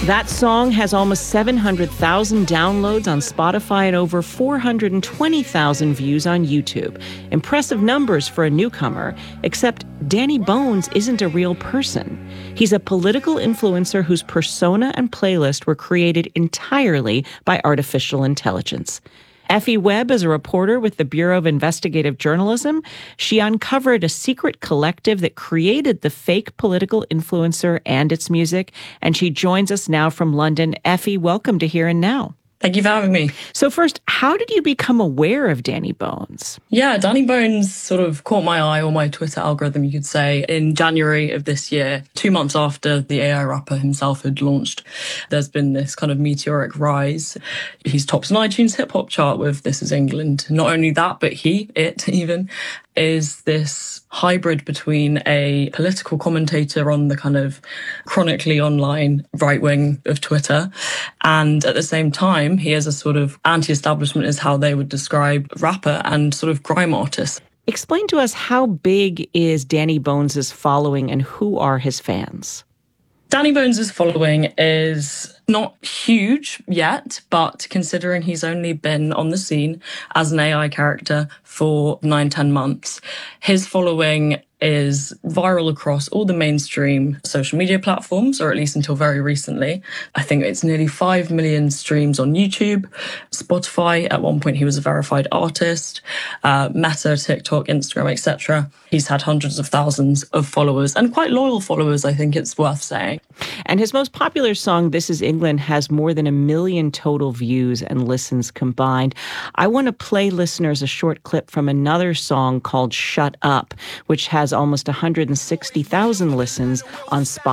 That song has almost 700,000 downloads on Spotify and over 420,000 views on YouTube. Impressive numbers for a newcomer, except Danny Bones isn't a real person. He's a political influencer whose persona and playlist were created entirely by artificial intelligence. Effie Webb is a reporter with the Bureau of Investigative Journalism. She uncovered a secret collective that created the fake political influencer and its music, and she joins us now from London. Effie, welcome to Here and Now. Thank you for having me. So first, how did you become aware of Danny Bones? Yeah, Danny Bones sort of caught my eye, or my Twitter algorithm, you could say, in January of this year, 2 months after the AI rapper himself had launched. There's been this kind of meteoric rise. He's tops an iTunes hip-hop chart with This Is England. Not only that, but it even, is this hybrid between a political commentator on the kind of chronically online right wing of Twitter, and at the same time, he is a sort of anti-establishment is how they would describe rapper and sort of grime artist. Explain to us, how big is Danny Bones' following and who are his fans? Danny Bones' following is not huge yet, but considering he's only been on the scene as an AI character for 9-10 months, his following is viral across all the mainstream social media platforms, or at least until very recently. I think it's nearly 5 million streams on YouTube, Spotify. At one point, he was a verified artist, Meta, TikTok, Instagram, etc. He's had hundreds of thousands of followers, and quite loyal followers, I think it's worth saying. And his most popular song, This Is England, has more than 1 million total views and listens combined. I want to play listeners a short clip from another song called Shut Up, which has almost 160,000 listens on Spotify.